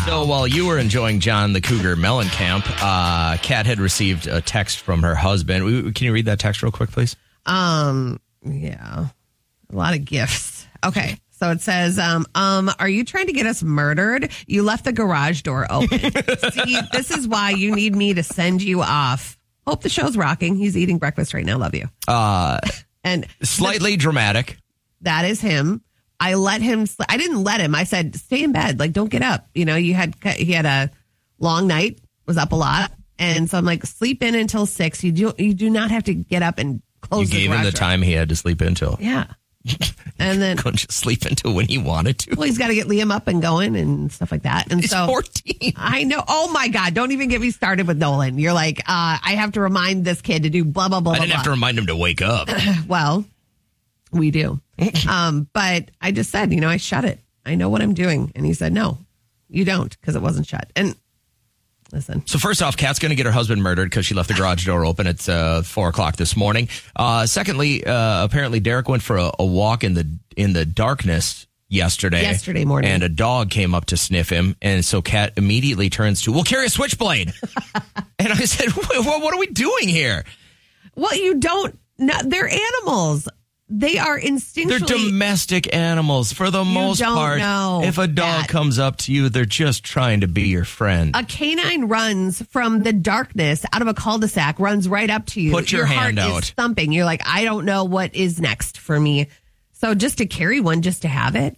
So while you were enjoying John the Cougar Mellencamp, Kat had received a text from her husband. Can you read that text real quick, please? Yeah. A lot of gifts. Okay. So it says, are you trying to get us murdered? You left the garage door open. See, this is why you need me to send you off. Hope the show's rocking. He's eating breakfast right now. Love you. And slightly dramatic. That is him. I let him. I didn't let him. I said, stay in bed. Like, don't get up. You know, he had a long night, was up a lot. And so I'm like, sleep in until 6. You do not have to get up and close the garage door. You gave him the time he had to sleep until. Yeah. And then couldn't just sleep until when he wanted to. Well, he's got to get Liam up and going and stuff like that. And he's 14. I know. Oh my God. Don't even get me started with Nolan. You're like, I have to remind this kid to do blah, blah, blah. I didn't have to remind him to wake up. Well, we do. But I just said, I shut it. I know what I'm doing. And he said, no, you don't, because it wasn't shut. And listen. So first off, Kat's going to get her husband murdered because she left the garage door open at 4:00 this morning. Secondly, apparently Derek went for a walk in the darkness yesterday morning, and a dog came up to sniff him, and so Kat immediately turns to, "Well, carry a switchblade." And I said, "What are we doing here?" Well, you don't. No, they're animals. They are instinctually... They're domestic animals for the most part. If a dog comes up to you, they're just trying to be your friend. A canine runs from the darkness out of a cul-de-sac, runs right up to you. Put your hand heart out. Is thumping. You're like, I don't know what is next for me. So just to carry one, just to have it,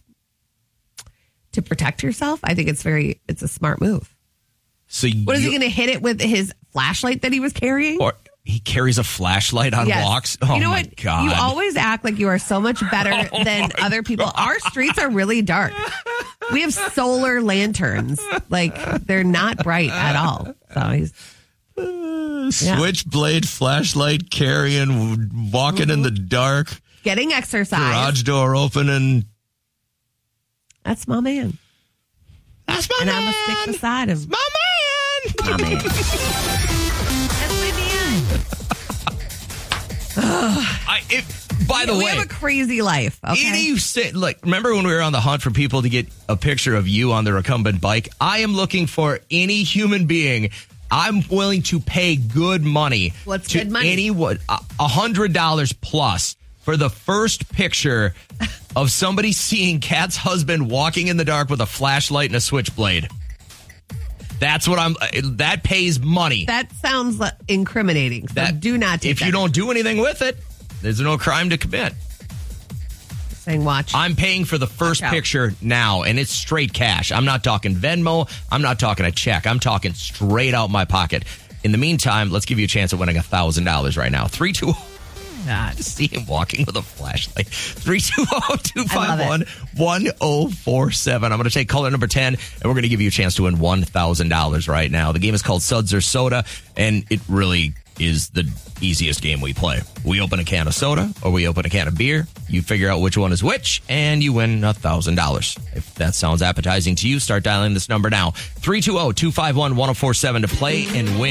to protect yourself, I think it's a smart move. So what is he going to hit it with his flashlight that he was carrying? Or he carries a flashlight on walks. Oh, you know my what? God. You always act like you are so much better than other people. Our streets are really dark. We have solar lanterns. Like, they're not bright at all. So he's... Switchblade, flashlight carrying, walking in the dark. Getting exercise. Garage door open and... That's my man. That's my man. And I'm going to stick beside him. My man. My man. By the way, we have a crazy life. Okay? Remember when we were on the hunt for people to get a picture of you on the recumbent bike? I am looking for any human being. I'm willing to pay good money. What's to good money? Anyone, $100 plus for the first picture of somebody seeing Kat's husband walking in the dark with a flashlight and a switchblade. That's what that pays money. That sounds incriminating. So do not take that. If you don't do anything with it, there's no crime to commit. Saying watch. I'm paying for the first picture now, and it's straight cash. I'm not talking Venmo. I'm not talking a check. I'm talking straight out my pocket. In the meantime, let's give you a chance at winning $1,000 right now. 320. To see him walking with a flashlight. 320-251-1047. I'm going to take caller number 10, and we're going to give you a chance to win $1,000 right now. The game is called Suds or Soda, and it really is the easiest game we play. We open a can of soda, or we open a can of beer. You figure out which one is which, and you win $1,000. If that sounds appetizing to you, start dialing this number now. 320-251-1047 to play and win.